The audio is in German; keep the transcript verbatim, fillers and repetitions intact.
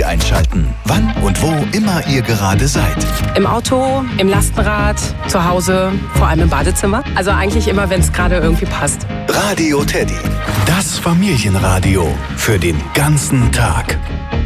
Teddy einschalten. Wann und wo immer ihr gerade seid. Im Auto, im Lastenrad, zu Hause, vor allem im Badezimmer. Also eigentlich immer, wenn es gerade irgendwie passt. Radio Teddy. Das Familienradio für den ganzen Tag.